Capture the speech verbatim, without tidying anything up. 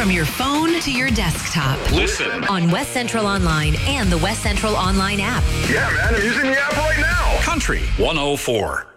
from your phone to your desktop. Listen on West Central Online and the West Central Online app. Yeah, man, I'm using the app right now. Country one oh four.